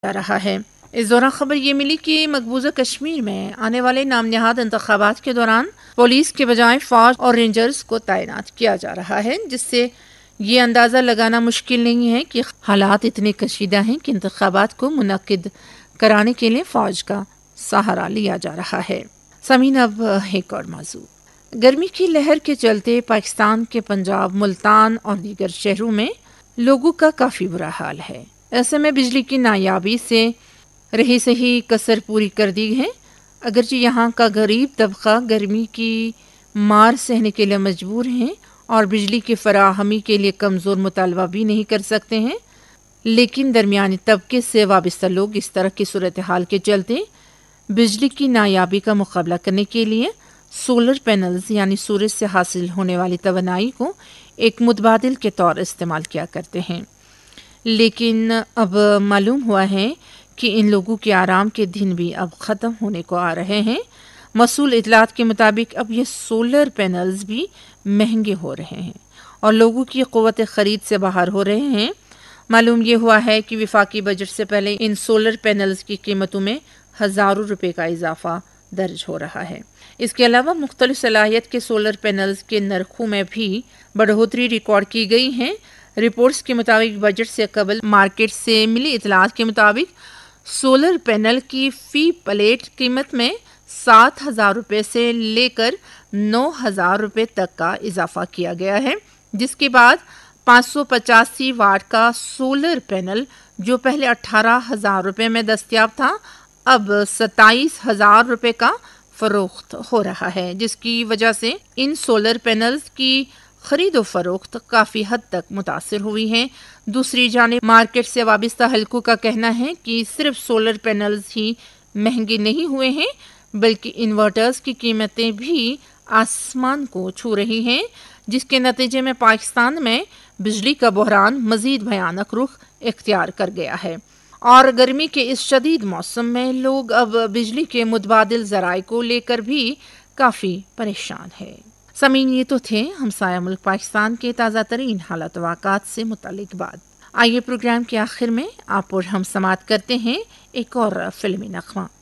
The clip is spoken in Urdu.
جا رہا ہے۔ اس دوران خبر یہ ملی کہ مقبوضہ کشمیر میں آنے والے نام نہاد انتخابات کے دوران پولیس کے بجائے فوج اور رینجرز کو تعینات کیا جا رہا ہے، جس سے یہ اندازہ لگانا مشکل نہیں ہے کہ حالات اتنے کشیدہ ہیں کہ انتخابات کو منعقد کرانے کے لیے فوج کا سہارا لیا جا رہا ہے۔ سامعین، اب ایک اور موضوع۔ گرمی کی لہر کے چلتے پاکستان کے پنجاب، ملتان اور دیگر شہروں میں لوگوں کا کافی برا حال ہے۔ ایسے میں بجلی کی نایابی سے رہی سہی کسر پوری کر دی ہے۔ اگرچہ یہاں کا غریب طبقہ گرمی کی مار سہنے کے لیے مجبور ہیں اور بجلی کی فراہمی کے لیے کمزور مطالبہ بھی نہیں کر سکتے ہیں، لیکن درمیانی طبقے سے وابستہ لوگ اس طرح کی صورتحال کے چلتے بجلی کی نایابی کا مقابلہ کرنے کے لیے سولر پینلز یعنی سورج سے حاصل ہونے والی توانائی کو ایک متبادل کے طور استعمال کیا کرتے ہیں۔ لیکن اب معلوم ہوا ہے کہ ان لوگوں کے آرام کے دن بھی اب ختم ہونے کو آ رہے ہیں۔ موصول اطلاعات کے مطابق اب یہ سولر پینلز بھی مہنگے ہو رہے ہیں اور لوگوں کی قوت خرید سے باہر ہو رہے ہیں۔ معلوم یہ ہوا ہے کہ وفاقی بجٹ سے پہلے ان سولر پینلز کی قیمتوں میں ہزاروں روپے کا اضافہ درج ہو رہا ہے۔ اس کے علاوہ مختلف صلاحیت کے سولر پینلز کے نرخوں میں بھی بڑھوتری ریکارڈ کی گئی ہے۔ رپورٹس کے مطابق بجٹ سے قبل مارکیٹ سے ملی اطلاعات کے مطابق سولر پینل کی فی پلیٹ قیمت میں 7,000 روپے سے لے کر 9,000 روپے تک کا اضافہ کیا گیا ہے، جس کے بعد 585 واٹ کا سولر پینل جو پہلے 18,000 روپے میں دستیاب تھا اب 27,000 روپے کا فروخت ہو رہا ہے، جس کی وجہ سے ان سولر پینلز کی خرید و فروخت کافی حد تک متاثر ہوئی ہے۔ دوسری جانب مارکیٹ سے وابستہ حلقوں کا کہنا ہے کہ صرف سولر پینلز ہی مہنگے نہیں ہوئے ہیں بلکہ انورٹرز کی قیمتیں بھی آسمان کو چھو رہی ہیں، جس کے نتیجے میں پاکستان میں بجلی کا بحران مزید بھیانک رخ اختیار کر گیا ہے اور گرمی کے اس شدید موسم میں لوگ اب بجلی کے متبادل ذرائع کو لے کر بھی کافی پریشان ہیں۔ سامعین، یہ تو تھے ہمسایہ ملک پاکستان کے تازہ ترین حالات و واقعات سے متعلق بات۔ آئیے پروگرام کے آخر میں آپ اور ہم سماعت کرتے ہیں ایک اور فلمی نغمہ۔